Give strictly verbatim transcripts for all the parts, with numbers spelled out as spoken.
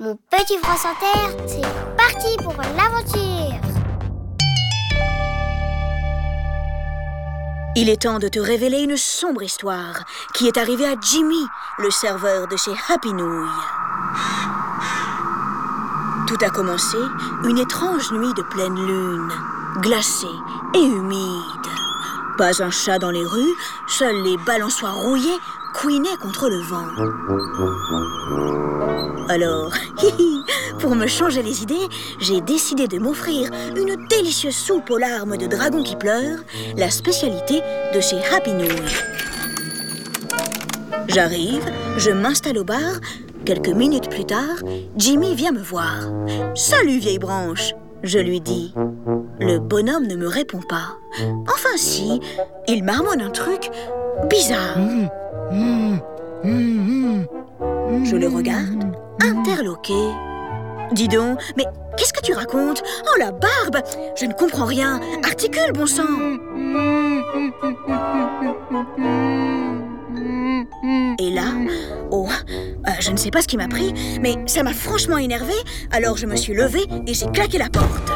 Mon petit France Inter, c'est parti pour l'aventure. Il est temps de te révéler une sombre histoire qui est arrivée à Jimmy, le serveur de chez Happy Nouille. Tout a commencé une étrange nuit de pleine lune, glacée et humide. Pas un chat dans les rues, seuls les balançoires rouillés couinaient contre le vent. Alors, pour me changer les idées, j'ai décidé de m'offrir une délicieuse soupe aux larmes de dragon qui pleure, la spécialité de chez Happy Nouille. J'arrive, je m'installe au bar. Quelques minutes plus tard, Jimmy vient me voir. « Salut, vieille branche !» je lui dis. Le bonhomme ne me répond pas. Enfin si, il marmonne un truc bizarre. Mmh, mmh, mmh, mmh, je le regarde, interloqué. Dis donc, mais qu'est-ce que tu racontes? Oh, la barbe! Je ne comprends rien. Articule, bon sang! Et là, oh, euh, je ne sais pas ce qui m'a pris, mais ça m'a franchement énervée. Alors je me suis levée et j'ai claqué la porte.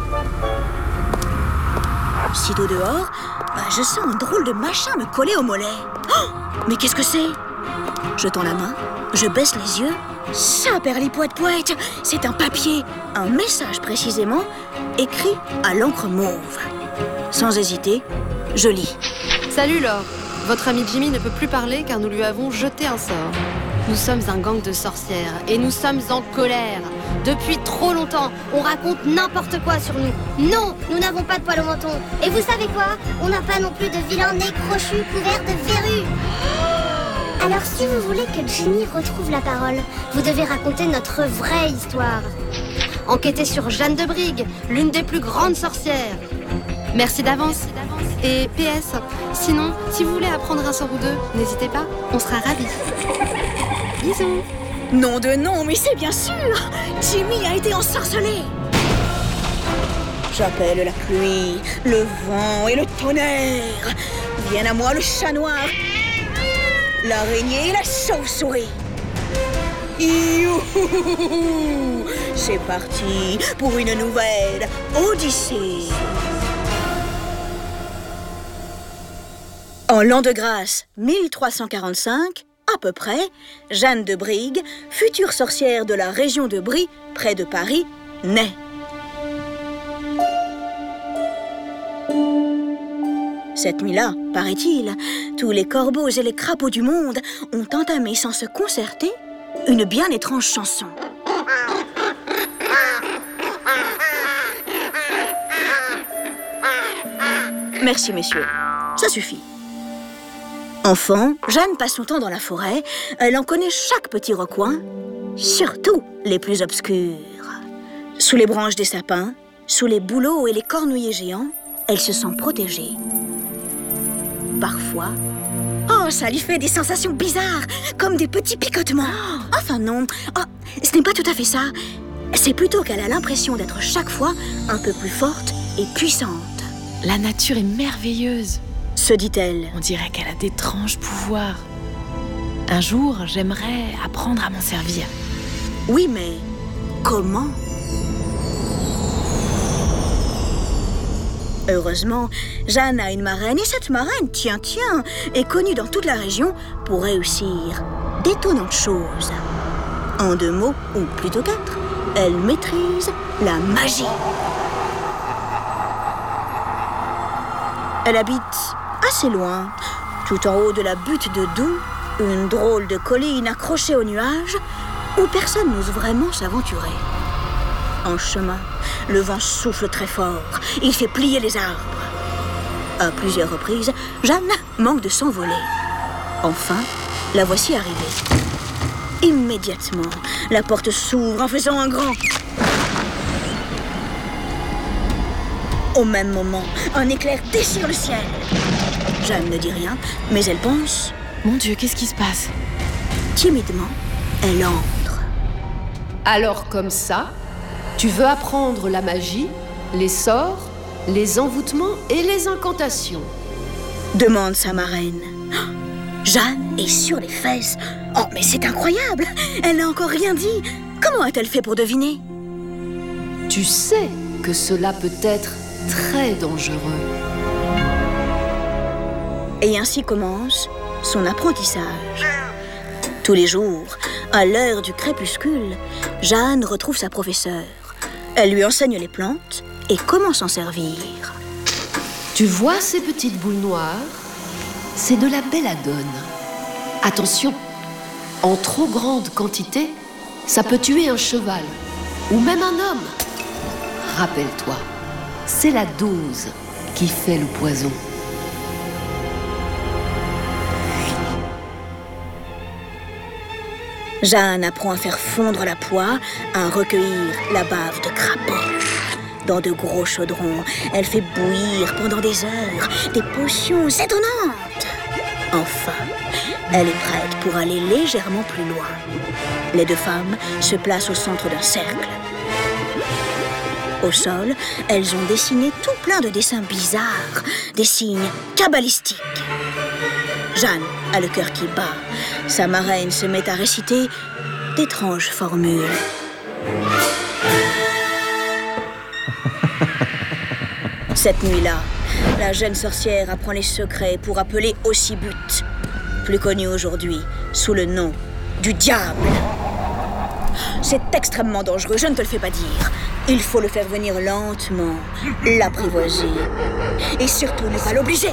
Sitôt dehors, euh, je sens un drôle de machin me coller au mollet. Oh, mais qu'est-ce que c'est? Je tends la main, je baisse les yeux. Ça, perlipoète-poète, c'est un papier, un message précisément, écrit à l'encre mauve. Sans hésiter, je lis. Salut Laure, votre ami Jimmy ne peut plus parler car nous lui avons jeté un sort. Nous sommes un gang de sorcières et nous sommes en colère. Depuis trop longtemps, on raconte n'importe quoi sur nous. Non, nous n'avons pas de poils au menton. Et vous savez quoi? On n'a pas non plus de vilains nez crochus couverts de verrues. Alors si vous voulez que Jimmy retrouve la parole, vous devez raconter notre vraie histoire. Enquêtez sur Jeanne de Brigue, l'une des plus grandes sorcières. Merci d'avance. Et P S, sinon, si vous voulez apprendre un sort ou deux, n'hésitez pas, on sera ravis. Bisous. Non de non, mais c'est bien sûr! Jimmy a été ensorcelé! J'appelle la pluie, le vent et le tonnerre. Viennent à moi le chat noir, l'araignée et la chauve-souris. Youhou! C'est parti pour une nouvelle odyssée. En l'an de grâce mille trois cent quarante-cinq, à peu près, Jeanne de Brigue, future sorcière de la région de Brie, près de Paris, naît. Cette nuit-là, paraît-il, tous les corbeaux et les crapauds du monde ont entamé sans se concerter une bien étrange chanson. Merci, messieurs. Ça suffit. Enfant, Jeanne passe son temps dans la forêt. Elle en connaît chaque petit recoin, surtout les plus obscurs. Sous les branches des sapins, sous les bouleaux et les cornouillers géants, elle se sent protégée. Parfois, oh, ça lui fait des sensations bizarres, comme des petits picotements. Enfin non, oh, ce n'est pas tout à fait ça. C'est plutôt qu'elle a l'impression d'être chaque fois un peu plus forte et puissante. La nature est merveilleuse, se dit-elle. On dirait qu'elle a d'étranges pouvoirs. Un jour, j'aimerais apprendre à m'en servir. Oui, mais comment? Heureusement, Jeanne a une marraine et cette marraine, tiens, tiens, est connue dans toute la région pour réussir d'étonnantes choses. En deux mots, ou plutôt quatre, elle maîtrise la magie. Elle habite assez loin, tout en haut de la butte de Doux, une drôle de colline accrochée aux nuages où personne n'ose vraiment s'aventurer. En chemin, le vent souffle très fort, il fait plier les arbres. À plusieurs reprises, Jeanne manque de s'envoler. Enfin, la voici arrivée. Immédiatement, la porte s'ouvre en faisant un grand. Au même moment, un éclair déchire le ciel. Jeanne ne dit rien, mais elle pense... Mon Dieu, qu'est-ce qui se passe? Timidement, elle entre. Alors comme ça, tu veux apprendre la magie, les sorts, les envoûtements et les incantations? Demande sa marraine. Jeanne est sur les fesses. Oh, mais c'est incroyable! Elle n'a encore rien dit. Comment a-t-elle fait pour deviner? Tu sais que cela peut être très dangereux. Et ainsi commence son apprentissage. Tous les jours, à l'heure du crépuscule, Jeanne retrouve sa professeure. Elle lui enseigne les plantes et comment s'en servir. Tu vois ces petites boules noires? C'est de la belladone. Attention, en trop grande quantité, ça peut tuer un cheval ou même un homme. Rappelle-toi, c'est la dose qui fait le poison. Jeanne apprend à faire fondre la poix, à recueillir la bave de crapaud. Dans de gros chaudrons, elle fait bouillir pendant des heures des potions étonnantes. Enfin, elle est prête pour aller légèrement plus loin. Les deux femmes se placent au centre d'un cercle. Au sol, elles ont dessiné tout plein de dessins bizarres, des signes cabalistiques. Jeanne a le cœur qui bat. Sa marraine se met à réciter d'étranges formules. Cette nuit-là, la jeune sorcière apprend les secrets pour appeler Ossibut, plus connu aujourd'hui sous le nom du diable. C'est extrêmement dangereux, je ne te le fais pas dire. Il faut le faire venir lentement, l'apprivoiser. Et surtout ne pas l'obliger.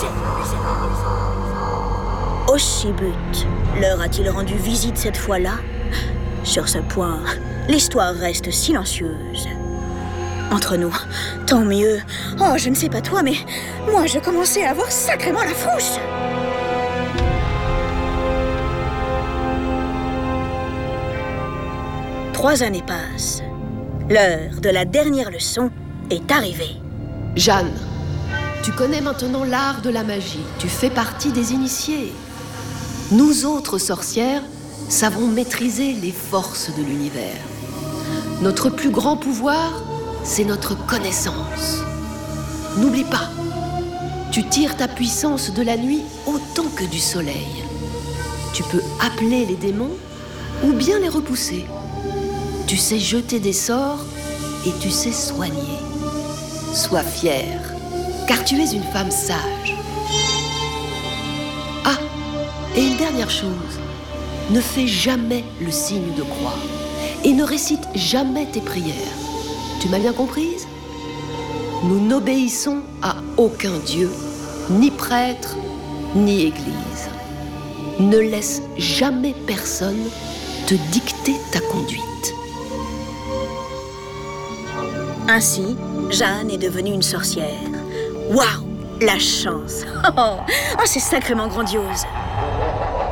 Ossibut leur a-t-il rendu visite cette fois-là? Sur ce point, l'histoire reste silencieuse. Entre nous, tant mieux. Oh, je ne sais pas toi, mais moi, je commençais à avoir sacrément la frousse. Trois années passent. L'heure de la dernière leçon est arrivée. Jeanne, tu connais maintenant l'art de la magie. Tu fais partie des initiés. Nous autres sorcières savons maîtriser les forces de l'univers. Notre plus grand pouvoir, c'est notre connaissance. N'oublie pas, tu tires ta puissance de la nuit autant que du soleil. Tu peux appeler les démons ou bien les repousser. Tu sais jeter des sorts et tu sais soigner. Sois fière, car tu es une femme sage. Ah, et une dernière chose, ne fais jamais le signe de croix et ne récite jamais tes prières. Tu m'as bien comprise? Nous n'obéissons à aucun dieu, ni prêtre, ni église. Ne laisse jamais personne te dicter ta conduite. Ainsi, Jeanne est devenue une sorcière. Waouh, la chance! Oh, oh, c'est sacrément grandiose!